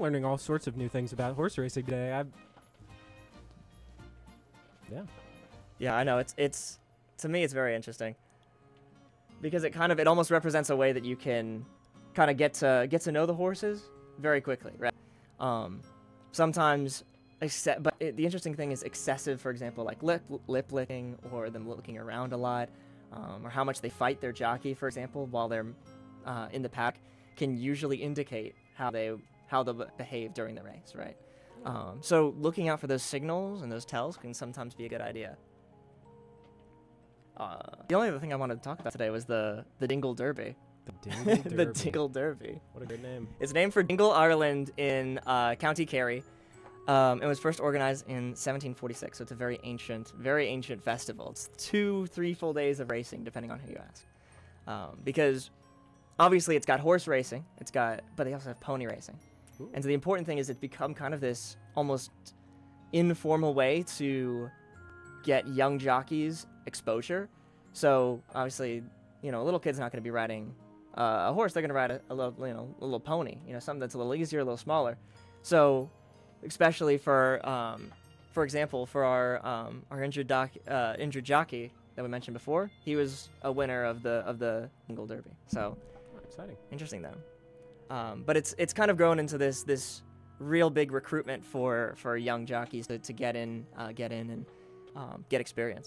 learning all sorts of new things about horse racing today. Yeah. Yeah, I know. It's to me, it's very interesting because it almost represents a way that you can kind of get to know the horses very quickly, right? Sometimes, the interesting thing is excessive, for example, like lip licking or them looking around a lot, or how much they fight their jockey, for example, while they're in the pack, can usually indicate how they'll behave during the race, right? So looking out for those signals and those tells can sometimes be a good idea. The only other thing I wanted to talk about today was the Dingle Derby. The Dingle Derby. The Dingle Derby. What a good name. It's named for Dingle, Ireland, in County Kerry. It was first organized in 1746, so it's a very ancient festival. It's 2-3 full days of racing, depending on who you ask. Because obviously it's got horse racing, but they also have pony racing. Ooh. And so the important thing is it's become kind of this almost informal way to get young jockeys exposure. So obviously, a little kid's not going to be riding a horse. They're going to ride a little pony, something that's a little easier, a little smaller. So especially for example, for our injured jockey that we mentioned before, he was a winner of the Dingle Derby. So exciting, interesting though. But it's kind of grown into this real big recruitment for young jockeys to get in and get experience.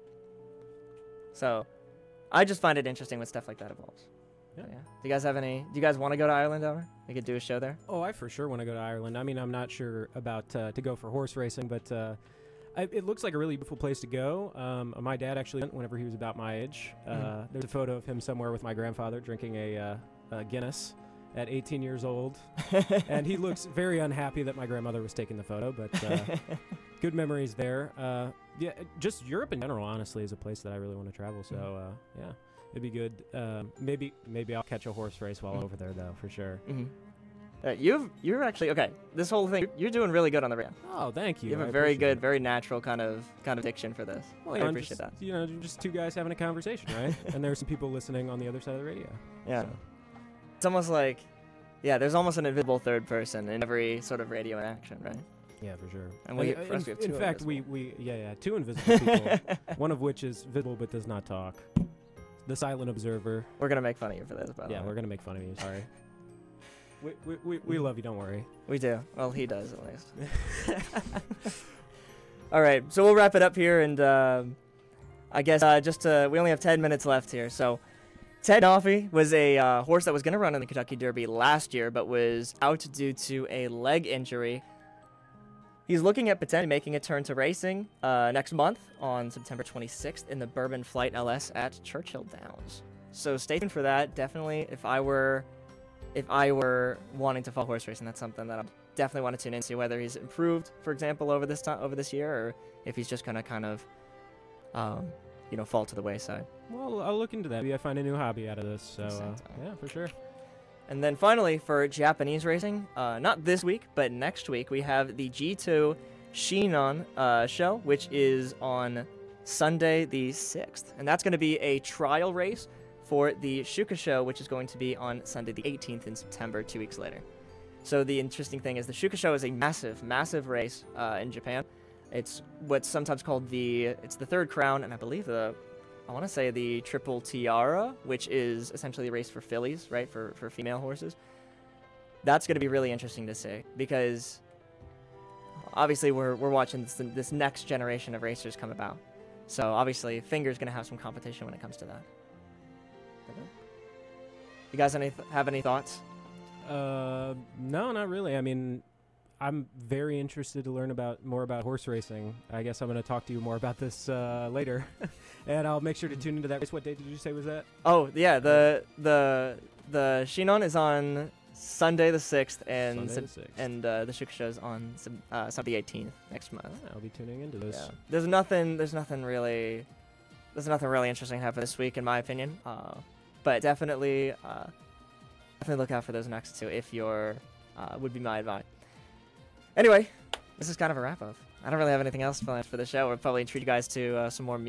So I just find it interesting when stuff like that evolves. Yeah. So, do you guys want to go to Ireland ever? We could do a show there. Oh, I for sure want to go to Ireland. I mean, I'm not sure about to go for horse racing, but it looks like a really beautiful place to go. My dad actually went whenever he was about my age. There's a photo of him somewhere with my grandfather drinking a Guinness at 18 years old. And he looks very unhappy that my grandmother was taking the photo, but good memories there. Yeah, just Europe in general, honestly, is a place that I really want to travel. So, yeah, it'd be good. Maybe I'll catch a horse race while over there, though, for sure. Mm-hmm. You're actually okay. This whole thing, you're doing really good on the radio. Oh, thank you. You have a very good, very natural kind of diction for this. Well, I appreciate that. Just two guys having a conversation, right? And there's some people listening on the other side of the radio. Yeah. So. It's almost like, there's almost an invisible third person in every sort of radio interaction, right? Yeah, for sure. And we have two. In fact, two invisible people. One of which is visible but does not talk. The silent observer. We're gonna make fun of you for this, by the way. Yeah, we're gonna make fun of you. Sorry. We love you. Don't worry. We do. Well, he does at least. All right, so we'll wrap it up here, and I guess we only have 10 minutes left here. So, Ted Noffey was a horse that was gonna run in the Kentucky Derby last year, but was out due to a leg injury. He's looking at potentially making a turn to racing next month on September 26th in the Bourbon Flight LS at Churchill Downs. So stay tuned for that. Definitely, if I were wanting to follow horse racing, that's something that I definitely want to tune into. Whether he's improved, for example, over this year, or if he's just gonna kind of, fall to the wayside. Well, I'll look into that. Maybe I find a new hobby out of this. So yeah, for sure. And then finally, for Japanese racing, not this week, but next week, we have the G2 Shinon show, which is on Sunday the 6th. And that's going to be a trial race for the Shuka show, which is going to be on Sunday the 18th in September, 2 weeks later. So the interesting thing is the Shuka show is a massive race in Japan. It's what's sometimes called the third crown, and I believe I want to say the Triple Tiara, which is essentially a race for fillies, right, for female horses. That's going to be really interesting to see because obviously we're watching this next generation of racers come about. So obviously Finger's going to have some competition when it comes to that. You guys have any thoughts? No, not really. I mean, I'm very interested to learn more about horse racing. I guess I'm going to talk to you more about this later, and I'll make sure to tune into that race. What date did you say was that? Oh yeah, the Shinon is on Sunday the 6th, and the Shuka show is on Sunday the 18th next month. I'll be tuning into this. Yeah. There's nothing really interesting happening this week, in my opinion. But definitely look out for those next two if you're would be my advice. Anyway, this is kind of a wrap-up. I don't really have anything else planned for the show. We'll probably treat you guys to some more music.